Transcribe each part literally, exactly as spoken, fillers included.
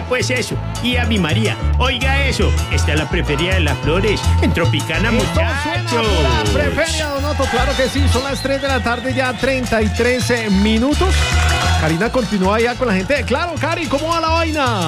pues eso. Y a mi María, oiga eso. Esta es la preferida de las flores en Tropicana, muchachos. La preferida, Donato, claro que sí. Son las tres de la tarde, ya treinta y tres minutos. Karina continúa ya con la gente de Claro. Cari, ¿cómo va la vaina?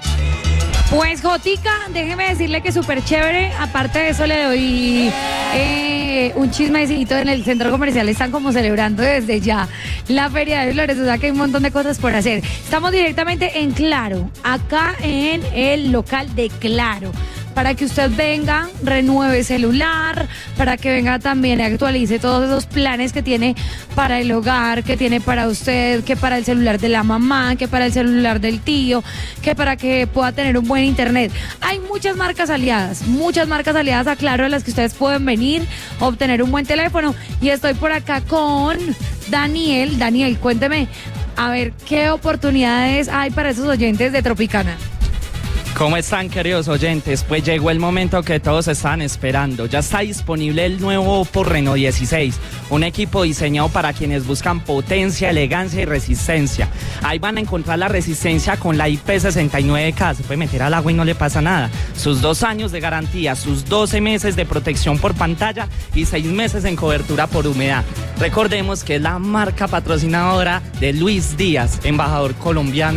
Pues Jotica, déjeme decirle que súper chévere. Aparte de eso le doy eh, un chismecito. En el centro comercial están como celebrando desde ya la Feria de Flores, o sea que hay un montón de cosas por hacer. Estamos directamente en Claro, acá en el local de Claro, para que usted venga, renueve celular, para que venga también y actualice todos esos planes que tiene para el hogar, que tiene para usted, que para el celular de la mamá, que para el celular del tío, que para que pueda tener un buen internet. Hay muchas marcas aliadas, muchas marcas aliadas a Claro, a las que ustedes pueden venir, obtener un buen teléfono. Y estoy por acá con Daniel. Daniel, cuénteme, a ver, ¿qué oportunidades hay para esos oyentes de Tropicana? ¿Cómo están, queridos oyentes? Pues llegó el momento que todos estaban esperando. Ya está disponible el nuevo Oppo Reno dieciséis, un equipo diseñado para quienes buscan potencia, elegancia y resistencia. Ahí van a encontrar la resistencia con la I P sesenta y nueve K, se puede meter al agua y no le pasa nada. Sus dos años de garantía, sus doce meses de protección por pantalla y seis meses en cobertura por humedad. Recordemos que es la marca patrocinadora de Luis Díaz, embajador colombiano.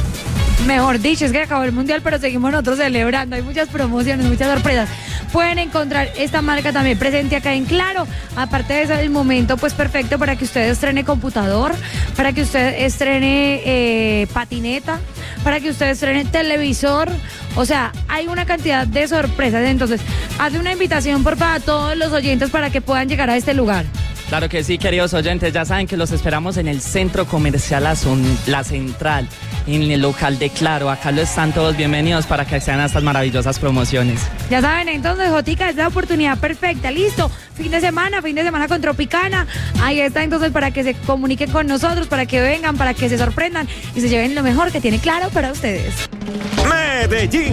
Mejor dicho, es que acabó el mundial, pero seguimos nosotros celebrando. Hay muchas promociones, muchas sorpresas. Pueden encontrar esta marca también presente acá en Claro. Aparte de eso, el momento pues perfecto para que usted estrene computador, para que usted estrene eh, patineta, para que usted estrene televisor. O sea, hay una cantidad de sorpresas. Entonces, hace una invitación por favor a todos los oyentes para que puedan llegar a este lugar. Claro que sí, queridos oyentes, ya saben que los esperamos en el Centro Comercial La, Son, La Central, en el local de Claro. Acá lo están todos bienvenidos para que accedan a estas maravillosas promociones. Ya saben, entonces, Jotica, es la oportunidad perfecta. Listo, fin de semana, fin de semana con Tropicana. Ahí está, entonces, para que se comuniquen con nosotros, para que vengan, para que se sorprendan y se lleven lo mejor que tiene Claro para ustedes. Medellín.